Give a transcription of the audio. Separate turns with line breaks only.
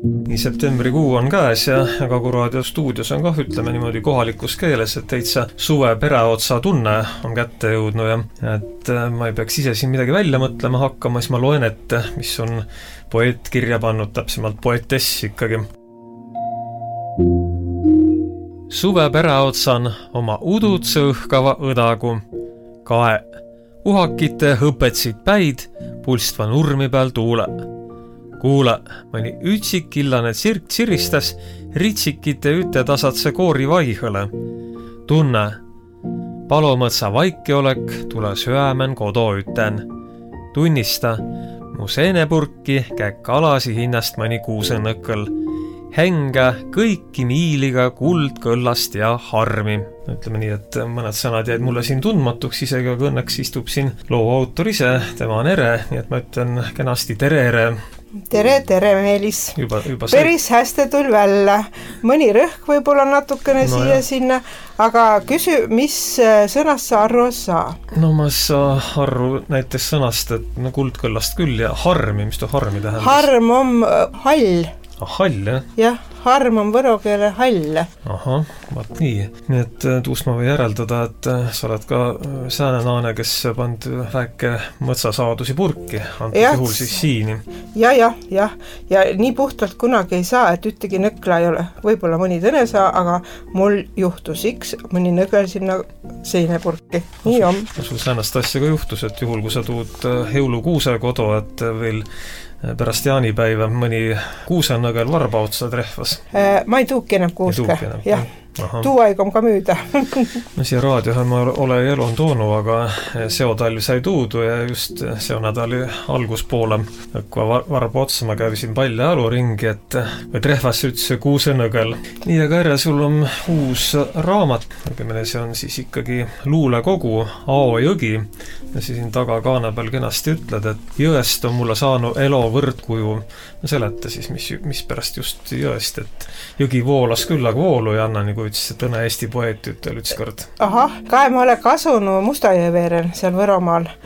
Nii septembrikuu on käes ja Kagu Raadio stuudios on ütleme niimoodi kohalikus keeles, et täitsa suve pereotsa tunne on kätte jõudnud ja et ma ei peaks ise siin midagi välja mõtlema hakkama, siis ma loen ette, mis on poeet kirja pannud, täpsemalt poetess ikkagi. Suve pereotsan oma udutse õhkava õdagu. Kae uhakite hõpetsid päid pulstva nurmi peal tuule. Kuule, mõni ütsik illane tsirk tsiristas ritsikite üte tasatse koori vaihõle. Tunne, palomõtsa vaikiolek tule süämen kodo üten. Tunnista, mu seenepurki käk alasi hinnast mõni kuusenõkõl. Hänga kõiki miiliga kuld, kõllast ja harmi. Ütleme nii, et mõned sõnad jäid mulle siin tundmatuks, isegi aga õnneks istub siin loo autor ise, tema on Ere, nii et ma ütlen kenasti tere, Ere.
Tere, Meelis. Päris hästi tuli välja. Mõni rõhk võib-olla natukene siia-sinna, aga küsi, mis sõnast sa arvu saa?
No ma saa arvu näiteks sõnast, et kuldkõllast küll ja harmi, mis tu harmi tähendas? Harm
on hall.
Hall, jah?
Jah, harm on võro keele hall.
Ahah, vaat nii. Nii et tuust ma või järeldada, et sa oled ka sääne naane, kes pand väike mõtsasaadusi purki, antud juhul siis siini.
Ja nii puhtalt kunagi ei saa, et ühtegi nõkla ei ole. Võib-olla mõni tõne saa, aga mul juhtus mõni nõgel sinna seinepurki. Nii on.
Sul säänast asja ka juhtus, et juhul, kui sa tuud jõulukuuse kodu, et veel pärast jaanipäiva mõni kuusenõgel varba otsa trehvas.
Ma ei tuuki enam kuuske. Jah. Tuu aeg on ka müüda.
No siia raadiohan ma ole elon toonu, aga seotalv sai tuudu ja just seonädali alguspoole, kui varba otsa ma käisin palja aluringi, et või trehvas üldse kuusenõgel. Nii, aga Ere, sul on uus raamat, õigemini see on siis ikkagi luulekogu Ao jõgi ja siin taga kaane peal kenasti ütled, et jõest on mulle saanud elo võrdkuju. No seleta siis, mis pärast just jõest, et jõgi voolas küll, aga voolu ei anna, nagu ütles tõne Eesti poeet ütel üks kord.
Ahah, kae ma ole kasunu Mustajõe veeren seal Võromaal.